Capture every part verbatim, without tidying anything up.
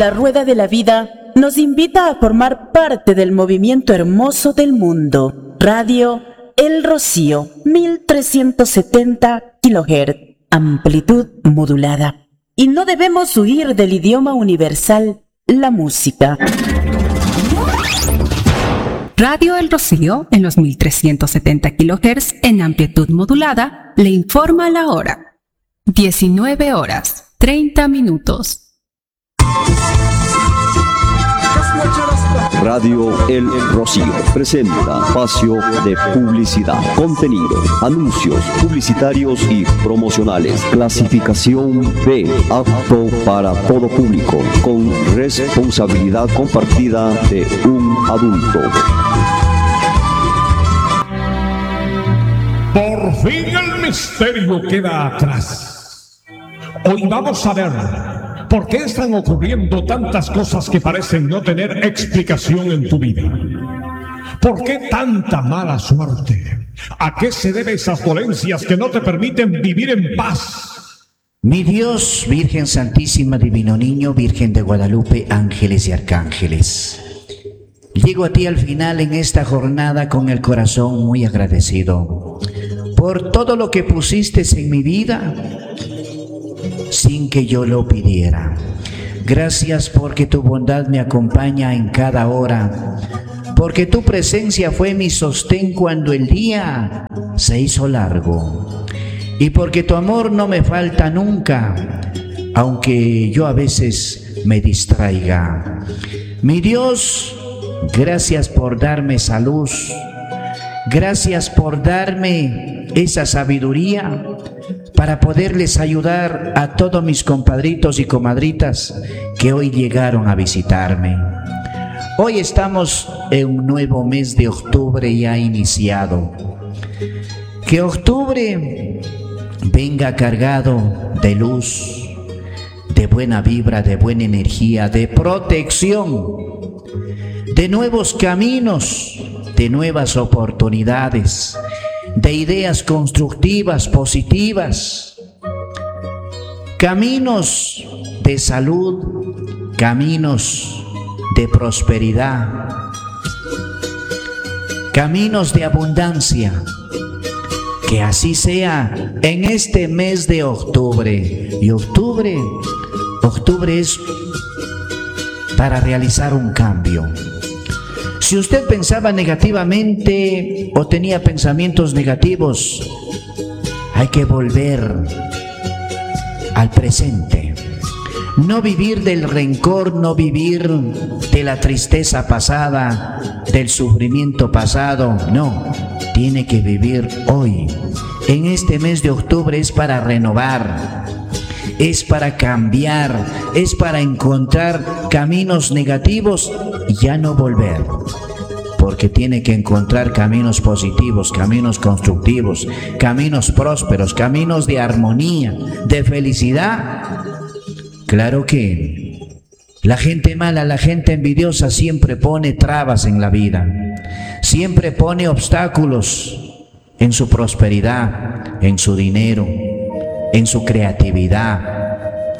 La rueda de la vida nos invita a formar parte del movimiento hermoso del mundo. Radio El Rocío, mil trescientos setenta kilohertz, amplitud modulada. Y no debemos huir del idioma universal, la música. Radio El Rocío, en los mil trescientos setenta kilohertz en amplitud modulada, le informa la hora. diecinueve horas, treinta minutos. Radio El Rocío presenta espacio de publicidad, contenido, anuncios publicitarios y promocionales. Clasificación B, apto para todo público, con responsabilidad compartida de un adulto. Por fin el misterio queda atrás. Hoy vamos a ver por qué están ocurriendo tantas cosas que parecen no tener explicación en tu vida. ¿Por qué tanta mala suerte? ¿A qué se deben esas dolencias que no te permiten vivir en paz? Mi Dios, Virgen Santísima, Divino Niño, Virgen de Guadalupe, ángeles y arcángeles, llego a ti al final en esta jornada con el corazón muy agradecido por todo lo que pusiste en mi vida sin que yo lo pidiera. Gracias porque tu bondad me acompaña en cada hora, porque tu presencia fue mi sostén cuando el día se hizo largo, y porque tu amor no me falta nunca, aunque yo a veces me distraiga. Mi Dios, gracias por darme salud, gracias por darme esa sabiduría para poderles ayudar a todos mis compadritos y comadritas que hoy llegaron a visitarme. Hoy estamos en un nuevo mes de octubre ya iniciado. Que octubre venga cargado de luz, de buena vibra, de buena energía, de protección, de nuevos caminos, de nuevas oportunidades, de ideas constructivas, positivas, caminos de salud, caminos de prosperidad, caminos de abundancia. Que así sea en este mes de octubre. Y octubre, octubre es para realizar un cambio. Si usted pensaba negativamente o tenía pensamientos negativos, hay que volver al presente. No vivir del rencor, no vivir de la tristeza pasada, del sufrimiento pasado, no. Tiene que vivir hoy. En este mes de octubre es para renovar, es para cambiar, es para encontrar caminos negativos y ya no volver. Porque tiene que encontrar caminos positivos, caminos constructivos, caminos prósperos, caminos de armonía, de felicidad. Claro que la gente mala, la gente envidiosa siempre pone trabas en la vida, siempre pone obstáculos en su prosperidad, en su dinero, en su creatividad.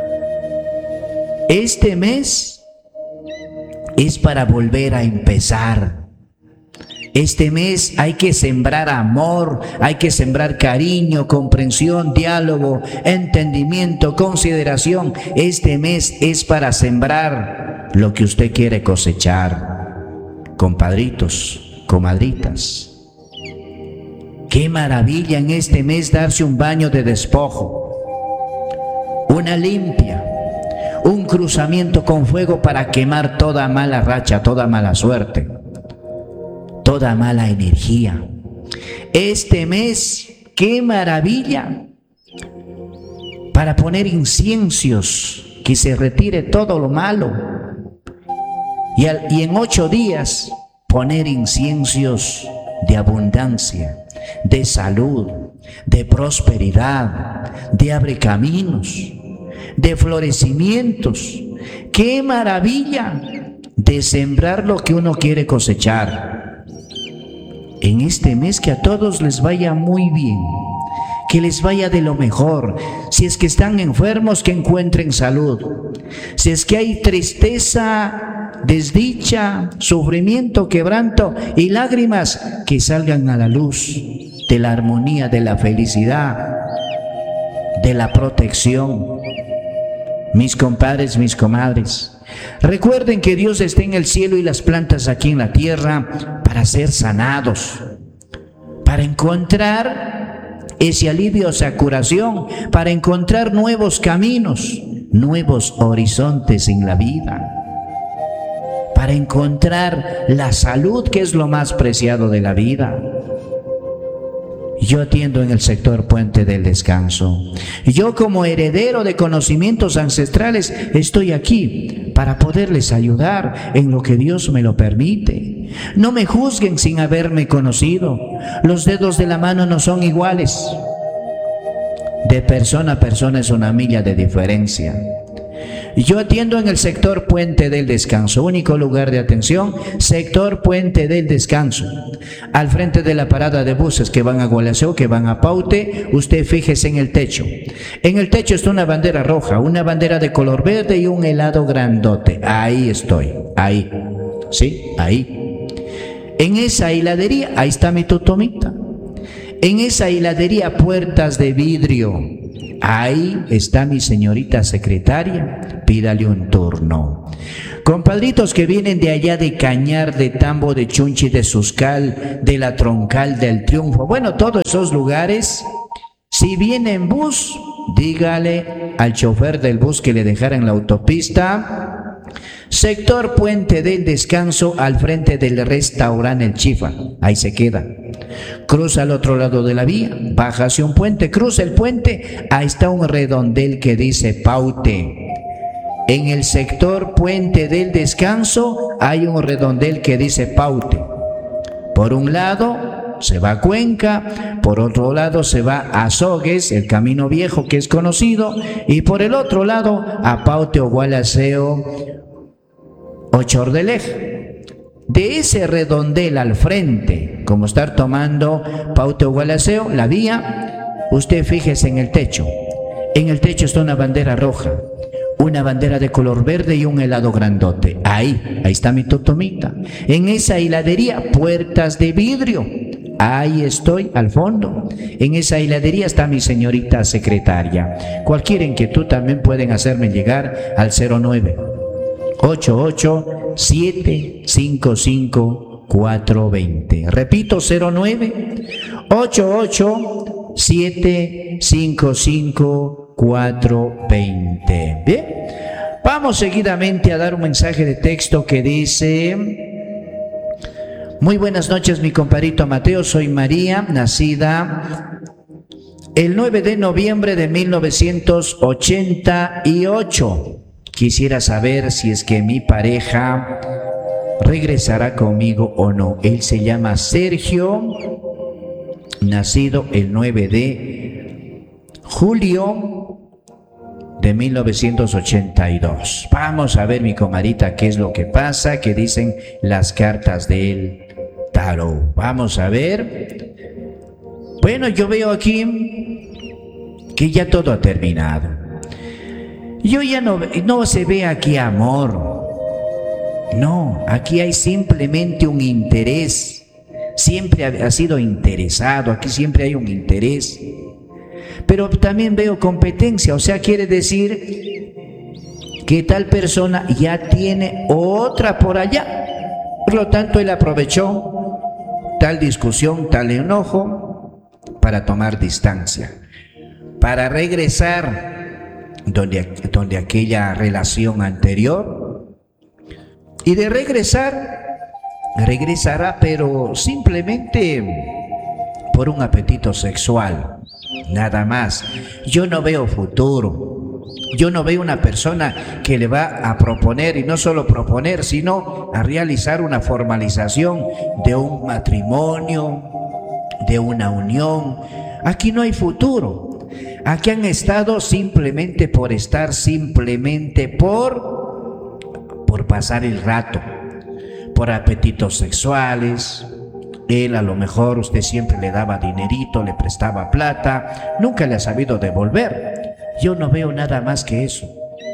Este mes es para volver a empezar. Este mes hay que sembrar amor, hay que sembrar cariño, comprensión, diálogo, entendimiento, consideración. Este mes es para sembrar lo que usted quiere cosechar. Compadritos, comadritas, qué maravilla en este mes darse un baño de despojo, una limpia, un cruzamiento con fuego para quemar toda mala racha, toda mala suerte, toda mala energía. Este mes, qué maravilla para poner inciensos, que se retire todo lo malo, y, al, y en ocho días poner inciensos de abundancia, de salud, de prosperidad, de abre caminos, de florecimientos. ¡Qué maravilla de sembrar lo que uno quiere cosechar! En este mes que a todos les vaya muy bien, que les vaya de lo mejor. Si es que están enfermos, que encuentren salud. Si es que hay tristeza, desdicha, sufrimiento, quebranto y lágrimas, que salgan a la luz de la armonía, de la felicidad, de la protección. Mis compadres, mis comadres, recuerden que Dios está en el cielo y las plantas aquí en la tierra para ser sanados, para encontrar ese alivio, esa curación, para encontrar nuevos caminos, nuevos horizontes en la vida, para encontrar la salud, que es lo más preciado de la vida. Yo atiendo en el sector Puente del Descanso. Yo, como heredero de conocimientos ancestrales, estoy aquí para poderles ayudar en lo que Dios me lo permite. No me juzguen sin haberme conocido. Los dedos de la mano no son iguales. De persona a persona es una milla de diferencia. Yo atiendo en el sector Puente del Descanso, único lugar de atención, sector Puente del Descanso. Al frente de la parada de buses que van a Gualaceo, que van a Paute, usted fíjese en el techo. En el techo está una bandera roja, una bandera de color verde y un helado grandote. Ahí estoy, ahí, sí, ahí. En esa heladería, ahí está mi totomita. En esa heladería, puertas de vidrio, ahí está mi señorita secretaria, pídale un turno. Compadritos que vienen de allá de Cañar, de Tambo, de Chunchi, de Suscal, de la Troncal, del Triunfo, bueno, todos esos lugares, si viene en bus, dígale al chofer del bus que le dejara en la autopista, sector Puente del Descanso, al frente del restaurante El Chifa, ahí se queda. Cruza al otro lado de la vía, baja hacia un puente, cruza el puente, ahí está un redondel que dice Paute. En el sector Puente del Descanso hay un redondel que dice Paute. Por un lado se va a Cuenca, por otro lado se va a Azogues, el camino viejo que es conocido, y por el otro lado a Paute o Gualaceo o Chordelej. De ese redondel al frente, como estar tomando Paute o Gualaceo, la vía, usted fíjese en el techo. En el techo está una bandera roja, una bandera de color verde y un helado grandote. Ahí, ahí está mi totomita. En esa heladería, puertas de vidrio. Ahí estoy, al fondo. En esa heladería está mi señorita secretaria. Cualquier inquietud también pueden hacerme llegar al cero nueve ocho ocho siete cinco cinco cuatro dos cero. Repito, cero nueve ocho ocho siete cinco cinco cuatro dos cero. Bien, vamos seguidamente a dar un mensaje de texto que dice: muy buenas noches, mi compadrito Mateo, soy María, nacida el nueve de noviembre de mil novecientos ochenta y ocho. Quisiera saber si es que mi pareja regresará conmigo o no. Él se llama Sergio, nacido el nueve de julio de mil novecientos ochenta y dos. Vamos a ver, mi comadita, qué es lo que pasa, qué dicen las cartas del tarot. Vamos a ver. Bueno, yo veo aquí que ya todo ha terminado. Yo ya no, no se ve aquí amor. No, aquí hay simplemente un interés. Siempre ha, ha sido interesado, aquí siempre hay un interés. Pero también veo competencia, o sea, quiere decir que tal persona ya tiene otra por allá. Por lo tanto, él aprovechó tal discusión, tal enojo para tomar distancia, para regresar donde, donde aquella relación anterior, y de regresar, regresará, pero simplemente por un apetito sexual, nada más. Yo no veo futuro, yo no veo una persona que le va a proponer, y no solo proponer, sino a realizar una formalización de un matrimonio, de una unión. Aquí no hay futuro. Aquí han estado simplemente por estar, simplemente por, por pasar el rato, por apetitos sexuales. Él, a lo mejor, usted siempre le daba dinerito, le prestaba plata, nunca le ha sabido devolver. Yo no veo nada más que eso.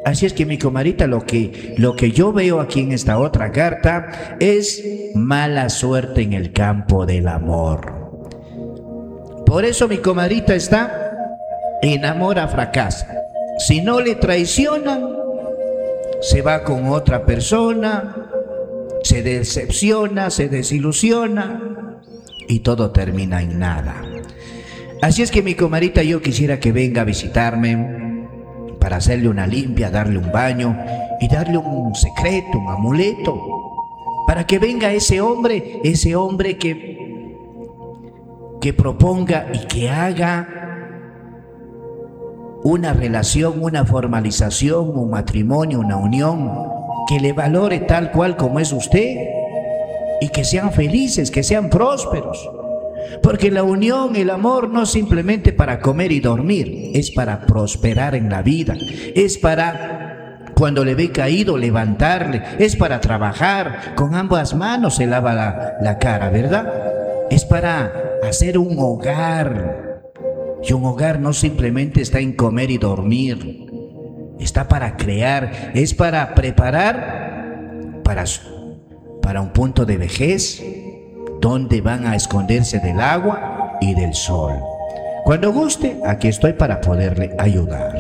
Así es que mi comadrita, lo que, lo que yo veo aquí en esta otra carta es mala suerte en el campo del amor. Por eso mi comadrita está enamora, fracasa. Si no le traicionan, se va con otra persona, se decepciona, se desilusiona y todo termina en nada. Así es que mi comadrita, yo quisiera que venga a visitarme para hacerle una limpia, darle un baño y darle un secreto, un amuleto, para que venga ese hombre, ese hombre que, que proponga y que haga una relación, una formalización, un matrimonio, una unión, que le valore tal cual como es usted y que sean felices, que sean prósperos. Porque la unión, el amor no es simplemente para comer y dormir, es para prosperar en la vida, es para cuando le ve caído levantarle, es para trabajar, con ambas manos se lava la, la cara, ¿verdad? Es para hacer un hogar, y un hogar no simplemente está en comer y dormir, está para crear, es para preparar para, para un punto de vejez, donde van a esconderse del agua y del sol. Cuando guste, aquí estoy para poderle ayudar.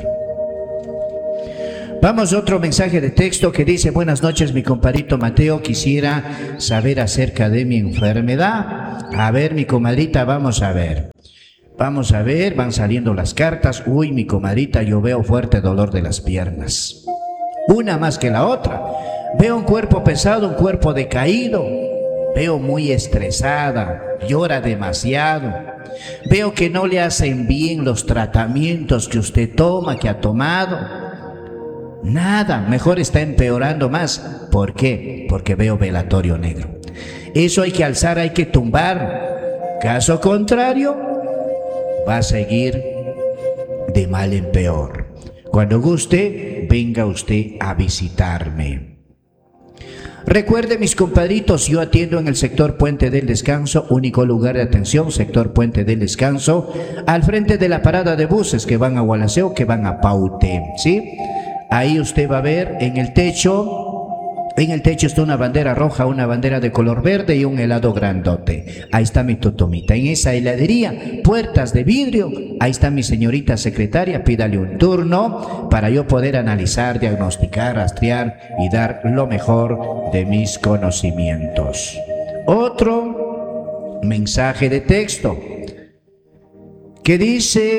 Vamos a otro mensaje de texto que dice: buenas noches, mi compadrito Mateo, quisiera saber acerca de mi enfermedad. A ver, mi comadrita, vamos a ver. Vamos a ver, van saliendo las cartas. Uy, mi comadrita, yo veo fuerte dolor de las piernas. Una más que la otra. Veo un cuerpo pesado, un cuerpo decaído. Veo muy estresada, llora demasiado. Veo que no le hacen bien los tratamientos que usted toma, que ha tomado. Nada, mejor está empeorando más. ¿Por qué? Porque veo velatorio negro. Eso hay que alzar, hay que tumbar. Caso contrario, va a seguir de mal en peor. Cuando guste, venga usted a visitarme. Recuerde, mis compadritos, yo atiendo en el sector Puente del Descanso, único lugar de atención, sector Puente del Descanso, al frente de la parada de buses que van a Gualaceo, que van a Paute, ¿sí? Ahí usted va a ver en el techo, en el techo está una bandera roja, una bandera de color verde y un helado grandote. Ahí está mi totomita. En esa heladería, puertas de vidrio, ahí está mi señorita secretaria, pídale un turno para yo poder analizar, diagnosticar, rastrear y dar lo mejor de mis conocimientos. Otro mensaje de texto que dice,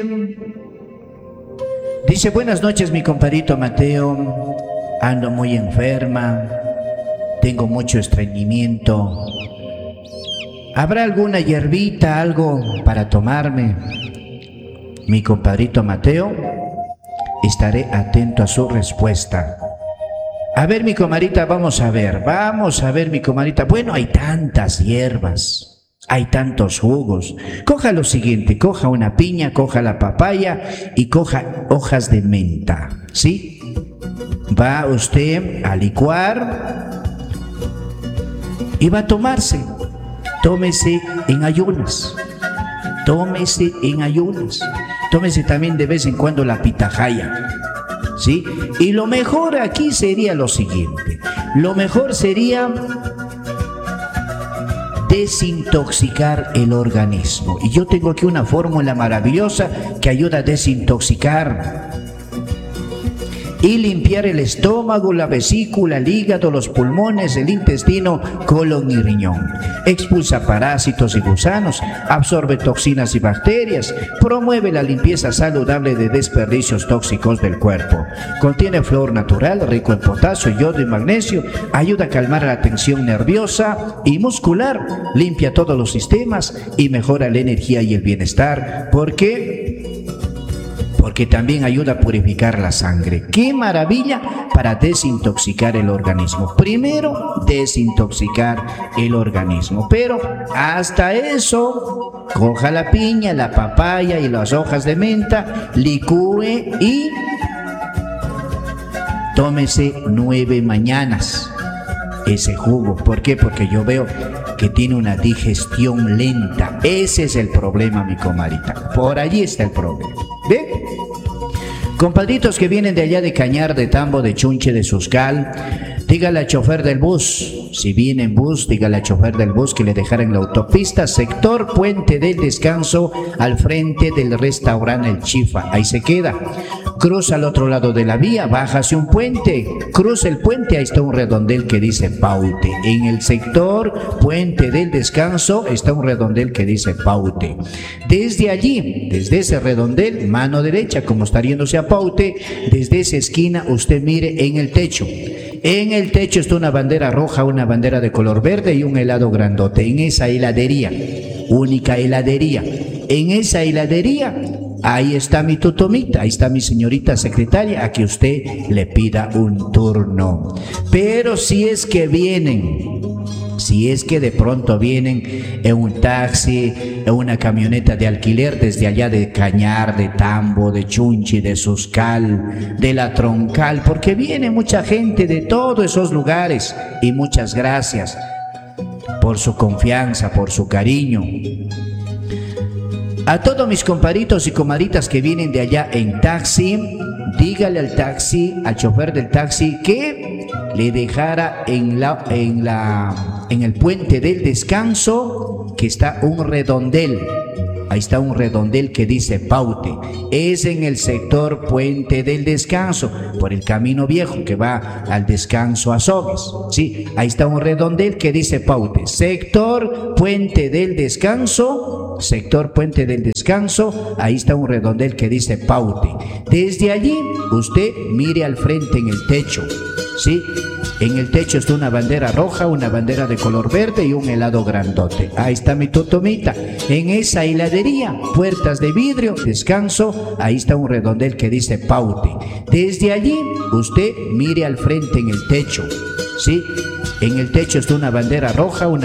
dice: buenas noches, mi compadrito Mateo, ando muy enferma, tengo mucho estreñimiento. ¿Habrá alguna hierbita, algo para tomarme? Mi compadrito Mateo, estaré atento a su respuesta. A ver, mi comadrita, vamos a ver, vamos a ver, mi comadrita. Bueno, hay tantas hierbas, hay tantos jugos. Coja lo siguiente, coja una piña, coja la papaya y coja hojas de menta, ¿sí? Va usted a licuar y va a tomarse. Tómese en ayunas. Tómese en ayunas. Tómese también de vez en cuando la pitahaya, ¿sí? Y lo mejor aquí sería lo siguiente. Lo mejor sería desintoxicar el organismo. Y yo tengo aquí una fórmula maravillosa que ayuda a desintoxicar y limpiar el estómago, la vesícula, el hígado, los pulmones, el intestino, colon y riñón. Expulsa parásitos y gusanos, absorbe toxinas y bacterias, promueve la limpieza saludable de desperdicios tóxicos del cuerpo. Contiene flúor natural, rico en potasio, yodo y magnesio, ayuda a calmar la tensión nerviosa y muscular, limpia todos los sistemas y mejora la energía y el bienestar. ¿Por qué? Porque también ayuda a purificar la sangre. ¡Qué maravilla para desintoxicar el organismo! Primero, desintoxicar el organismo. Pero hasta eso, coja la piña, la papaya y las hojas de menta, licúe y tómese nueve mañanas ese jugo. ¿Por qué? Porque yo veo que tiene una digestión lenta. Ese es el problema, mi comadrita. Por allí está el problema. ¿Ve? Compadritos que vienen de allá de Cañar, de Tambo, de Chunche, de Suscal, dígale al chofer del bus, si viene en bus, dígale al chofer del bus que le dejaran la autopista, sector Puente del Descanso, al frente del restaurante El Chifa, ahí se queda. Cruza al otro lado de la vía, baja hacia un puente, cruza el puente, ahí está un redondel que dice Paute. En el sector Puente del Descanso está un redondel que dice Paute. Desde allí, desde ese redondel, mano derecha, como está yéndose a Paute, desde esa esquina usted mire en el techo. En el techo está una bandera roja, una bandera de color verde y un helado grandote. En esa heladería, única heladería, en esa heladería, ahí está mi tutomita, ahí está mi señorita secretaria, a que usted le pida un turno. Pero si es que vienen, si es que de pronto vienen en un taxi, en una camioneta de alquiler desde allá de Cañar, de Tambo, de Chunchi, de Suscal, de La Troncal, porque viene mucha gente de todos esos lugares, y muchas gracias por su confianza, por su cariño. A todos mis compadritos y comadritas que vienen de allá en taxi, dígale al taxi, al chofer del taxi, que le dejara en la, en la, en el Puente del Descanso, que está un redondel. Ahí está un redondel que dice Paute. Es en el sector Puente del Descanso, por el camino viejo que va al Descanso a Sobes. Sí, ahí está un redondel que dice Paute. Sector Puente del Descanso, sector Puente del Descanso, ahí está un redondel que dice Paute. Desde allí, usted mire al frente en el techo. Sí, en el techo está una bandera roja, una bandera de color verde y un helado grandote. Ahí está mi tutomita. En esa heladería, puertas de vidrio, Descanso, ahí está un redondel que dice Paute. Desde allí, usted mire al frente en el techo. Sí, en el techo está una bandera roja, una